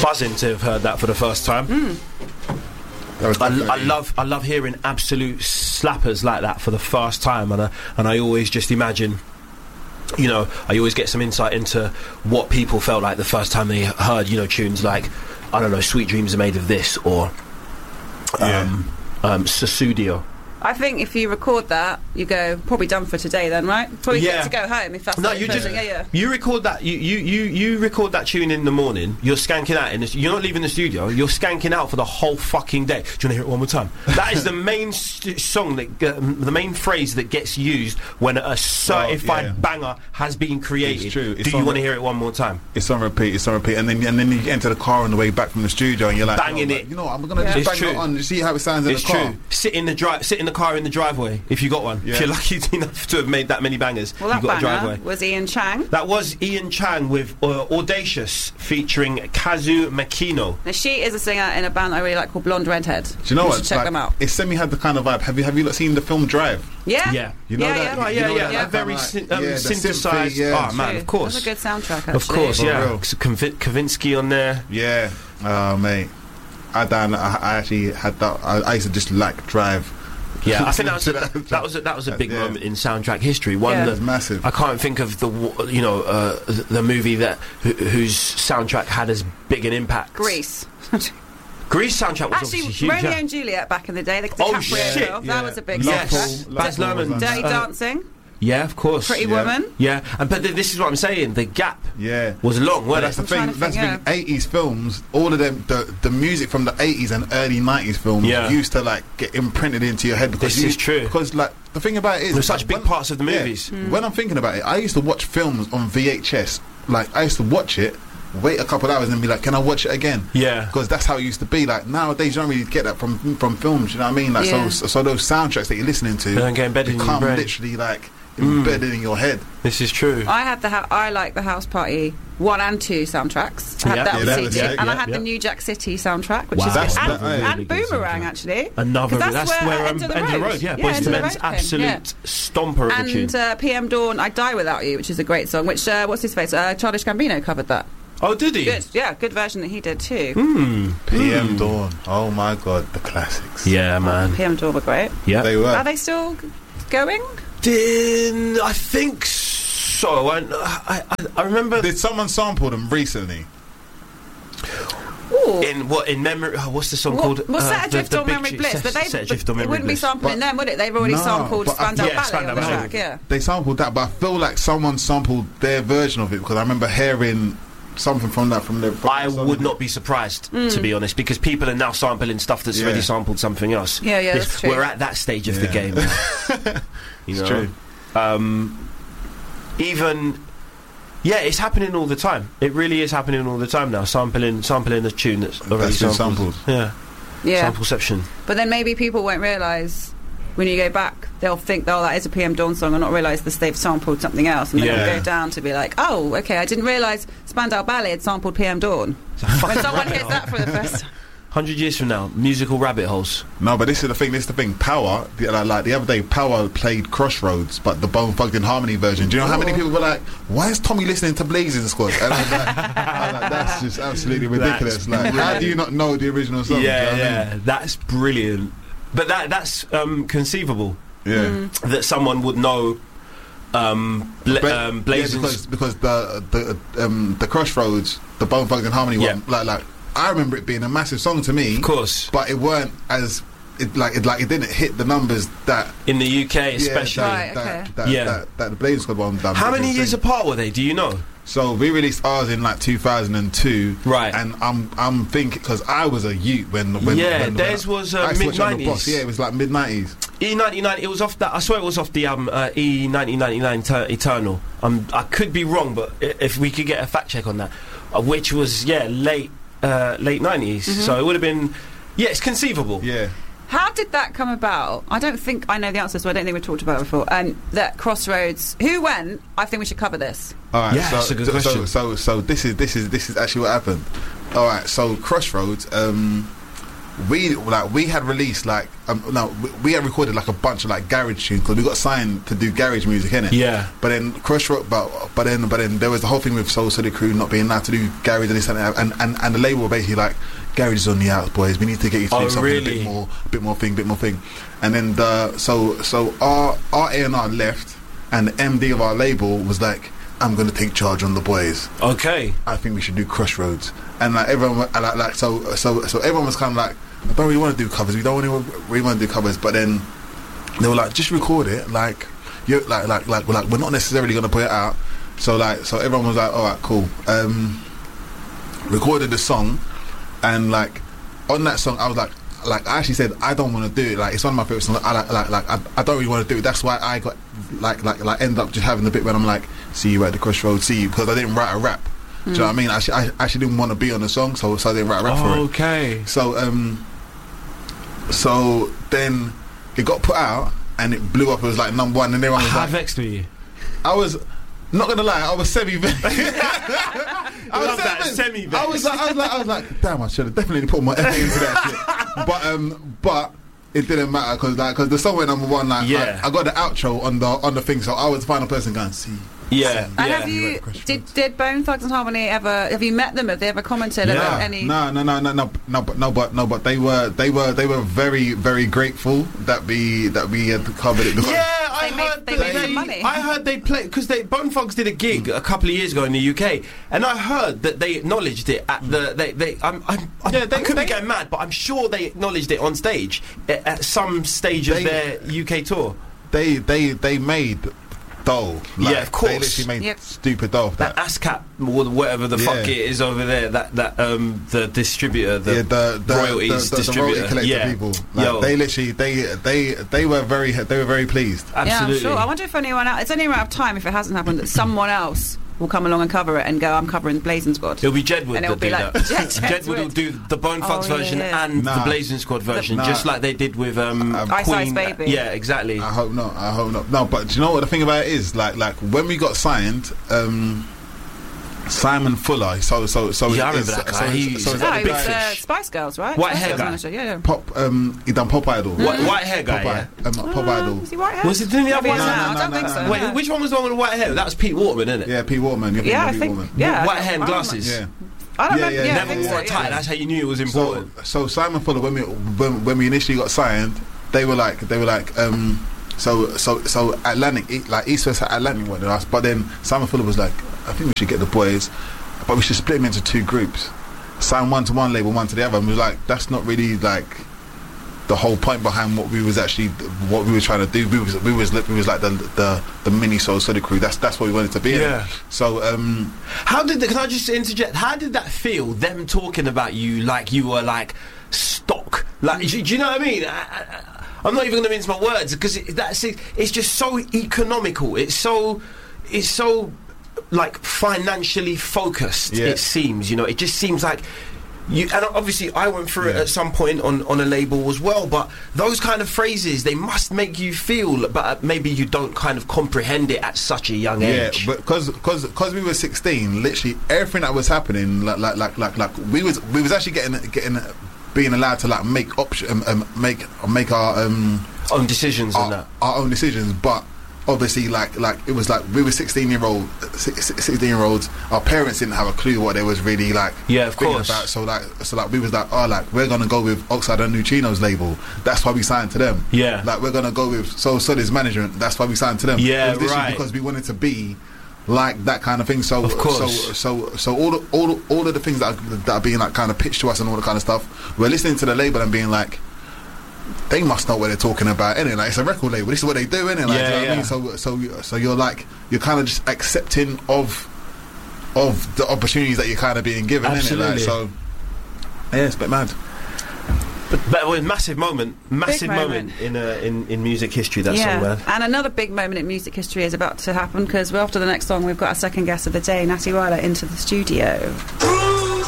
buzzing to have heard that for the first time. I love hearing absolute slappers like that for the first time, and I always just imagine, you know, I always get some insight into what people felt like the first time they heard, you know, tunes like, I don't know, Sweet Dreams Are Made of This, or Susudio. I think if you record that, you go, probably done for today then, right? Probably get to go home if that's you record that you record that tune in the morning, you're skanking out, you're not leaving the studio, you're skanking out for the whole fucking day. Do you want to hear it one more time? That is the main song, that the main phrase that gets used when a certified banger has been created. It's true. Do you want to hear it one more time? It's on repeat, and then you enter the car on the way back from the studio and you're like, banging it. You know, I'm going to just bang it on and see how it sounds in the car. It's true. Sit in the car in the driveway, if you got one. If you're lucky enough to have made that many bangers, well, that you've got banger a driveway. Was Ian Chang. That was Ian Chang with Audacious featuring Kazu Makino. Now, she is a singer in a band I really like called Blonde Redhead. Do you know what? Check them out. It semi had the kind of vibe. Have you not seen the film Drive? Yeah. You know that? Yeah. Very synthesized. Oh man, of course. That's a good soundtrack, actually. Of course, yeah. Kavinsky on there. Yeah. Oh mate, I actually had that. I used to just like Drive. Yeah, I think that was a big moment in soundtrack history. One that massive. I can't think of the movie that whose soundtrack had as big an impact. Grease. Grease soundtrack was actually huge. Romeo and Juliet back in the day. The DiCaprio film. That was a big soundtrack. Baz Luhrmann. Dirty Dancing. Yeah, of course. Pretty Woman. Yeah, but this is what I'm saying. The gap was long, wasn't it? That's the thing. That's the thing. 80s films, all of them, the music from the 80s and early 90s films used to like get imprinted into your head. Because this is true. Because like the thing about it is, there's such big parts of the movies. When I'm thinking about it, I used to watch films on VHS. Like I used to watch it, wait a couple of hours and be like, can I watch it again? Yeah. Because that's how it used to be. Like nowadays you don't really get that from films, you know what I mean? Like so those soundtracks that you're listening to, they don't get embedded in your brain. Literally like embedded in your head. This is true. I had I like the House Party 1 and 2 soundtracks. I had that on CD. And I had the New Jack City soundtrack, which is good. And Boomerang, actually. That's where End of the Road. Yeah, Boyz II Men's absolute stomper of a tune. And PM Dawn, I Die Without You, which is a great song, which, what's his face? Childish Gambino covered that. Oh, did he? Good version that he did too. PM Dawn. Oh my God, the classics. Yeah, man. PM Dawn were great. Yeah, they were. Are they still going? I think so. I remember. Did someone sample them recently? Ooh. In memory? What's the song called? Was Set Adrift or Memory Bliss? But it wouldn't be sampling them, would it? They've already sampled Spandau Ballet on the track. Yeah, they sampled that, but I feel like someone sampled their version of it because I remember hearing something from that from their. I would not be surprised, to be honest, because people are now sampling stuff that's already sampled something else. Yeah, that's true. We're at that stage of the game. You know? True. Even. Yeah, it's happening all the time. It really is happening all the time now. Sampling a tune that's already sampled. Yeah. Sampleception. But then maybe people won't realise when you go back, they'll think, oh, that is a PM Dawn song, and not realise that they've sampled something else, and then they'll go down to be like, oh, okay, I didn't realise Spandau Ballet had sampled PM Dawn. When someone hears that for the first time. 100 years from now, musical rabbit holes. No, but this is the thing. Power, like the other day, Power played Crossroads, but the Bone Thugs and Harmony version. Do you know how many people were like, why is Tommy listening to Blazing Squad? And I was like, that's just absolutely ridiculous. Like, how do you not know the original song? Yeah, I mean? That's brilliant. But that's conceivable. Yeah. That someone would know Blazing... because the Crossroads, the Bone Thugs and Harmony one, like I remember it being a massive song to me, of course, but it weren't as it didn't hit the numbers that in the UK, especially that the Blazing Squad one done. How many years apart were they? Do you know? So we released ours in like 2002, right? And I'm thinking because I was a youth when theirs was mid-90s. Yeah, it was like mid-90s. E99. It was off that. I swear it was off the album E1999 Eternal. I could be wrong, but if we could get a fact check on that, which was late 90s, so it would have been it's conceivable. How did that come about? I don't think I know the answer, so I don't think we've talked about it before. And that Crossroads, who went? I think we should cover this. All right, that's a good question. So this is actually what happened. All right, so Crossroads, we had released like we had recorded like a bunch of like garage tunes because we got signed to do garage music, innit? Yeah. But then Crossroad, but then there was the whole thing with Soul City Crew not being allowed to do garage and this and that, and the label were basically like, garage is on the out, boys. We need to get you to do something a bit more thing. And then so our A&R left, and the MD of our label was like, I'm going to take charge on the boys. Okay. I think we should do Crossroads. And like everyone, so everyone was kind of like, I don't really want to do covers. We don't really want to do covers. But then they were like, just record it. Like, we're not necessarily going to put it out. So everyone was like, all right, cool. Recorded the song, and like on that song, I was like I actually said I don't want to do it. Like, it's one of my favorite songs. I don't really want to do it. That's why I got like ended up just having the bit when I'm like, see you at the Crossroads, see you, because I didn't write a rap. Do you know what I mean? I actually didn't want to be on the song, so I didn't write a rap for it. Okay. So then it got put out and it blew up. It was like number one, and everyone was How like, vexed were you? I was not gonna lie, I was semi-vexed. I love that, semi-vexed. I was like, damn, I should have definitely put my effort into that shit. But it didn't matter because the song went number one. Like, yeah. I got the outro on the thing, so I was the final person going, see. Yeah. And have you did Bone Thugs and Harmony ever? Have you met them? Have they ever commented about any? No. But they were very, very grateful that we had covered it. Yeah, I heard they played because Bone Thugs did a gig a couple of years ago in the UK, and I heard that they acknowledged it at the. I could be getting mad, but I'm sure they acknowledged it on stage at some stage of their UK tour. They made dough. Like, yeah, of course. They literally made stupid dough. That ASCAP or whatever the fuck it is over there. That the distributor, the royalties distributor, the royalty collector people. Like, they literally they were very pleased. Absolutely. Yeah, I'm sure. I wonder if anyone else. It's only a matter of time if it hasn't happened that someone else will come along and cover it and go, I'm covering the Blazing Squad. It'll be Jedward. And it'll be like Jedward will do the Bone Thugs version and the Blazing Squad version, just like they did with Ice Queen. Ice Baby. Yeah, exactly. I hope not. No, but do you know what the thing about it is? Like when we got signed, Simon Fuller. So yeah, I remember that guy. He was big fish. Spice Girls, right? White hair guy. Yeah. Pop. He done Pop Idol. White hair guy. Pop Idol. Was he white hair? Was it the other one? No, I don't think so. Wait, which one was the one with the white hair? That was Pete Waterman, isn't it? Yeah, Pete Waterman. Yeah, I think. Yeah, white hair and glasses. Yeah. I don't remember. Never wore a tie. That's how you knew it was important. So Simon Fuller, when we initially got signed, they were like. So Atlantic, like East West Atlantic wanted us, but then Simon Fuller was like, I think we should get the boys, but we should split them into two groups, sign one to one label, one to the other. And we was like, that's not really like the whole point behind what we were trying to do. We was like the mini Soul City Crew. That's what we wanted to be. Yeah. So can I just interject? How did that feel? Them talking about you like you were like stock. Like, do you know what I mean? I'm not even going to mince my words because it's just so economical. It's so like financially focused. Yeah. It seems, it just seems like you. And obviously, I went through it at some point on a label as well. But those kind of phrases, they must make you feel, but maybe you don't kind of comprehend it at such a young age. Yeah, but because we were 16, literally everything that was happening, like we was actually getting. Being allowed to like make make our own decisions and that. Our own decisions, but obviously like it was like we were 16-year-olds. Our parents didn't have a clue what they was really like. Yeah, of course. About. So we was like, we're gonna go with Oxide and Neutrinos label. That's why we signed to them. Yeah, like we're gonna go with Soul City's management. That's why we signed to them. Yeah, it was right. Because we wanted to be like that kind of thing. So of course. So all of the things that are being like kind of pitched to us and all the kind of stuff, we're listening to the label and being like, they must know what they're talking about, innit? Like, it's a record label. This is what they do, innit? Like, yeah, you know what I mean? So you're like, you're kind of just accepting of the opportunities that you're kind of being given, absolutely. Innit? Like, so yeah, it's a bit mad. But it was a massive moment in music history, that song, man. And another big moment in music history is about to happen because after the next song we've got our second guest of the day, Natty Weiler, into the studio.